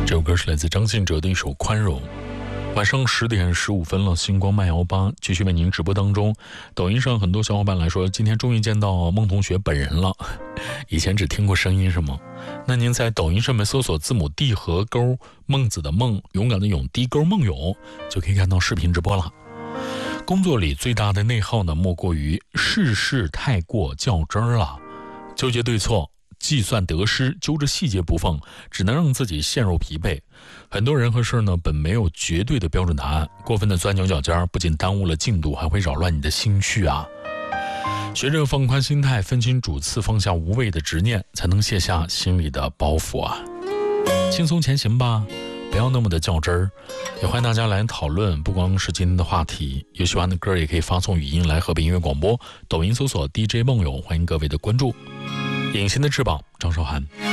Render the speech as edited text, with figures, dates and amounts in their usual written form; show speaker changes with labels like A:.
A: 这首歌是来自张信哲的一首《宽容》。晚上10点15分了，星光慢摇吧继续为您直播当中。抖音上很多小伙伴来说，今天终于见到孟同学本人了，以前只听过声音是吗？那您在抖音上面搜索字母 D 和勾，孟子的孟，勇敢的勇，低勾孟勇，就可以看到视频直播了。工作里最大的内耗呢，莫过于事事太过较真儿了，纠结对错，计算得失，揪着细节不放，只能让自己陷入疲惫。很多人和事呢，本没有绝对的标准答案，过分的钻牛角尖，不仅耽误了进度，还会扰乱你的心绪啊。学着放宽心态，分清主次，放下无谓的执念，才能卸下心里的包袱啊。轻松前行吧，不要那么的较真儿。也欢迎大家来讨论，不光是今天的话题，有喜欢的歌也可以发送语音来河北音乐广播，抖音搜索 DJ 梦友，欢迎各位的关注。隐形的翅膀，张韶涵。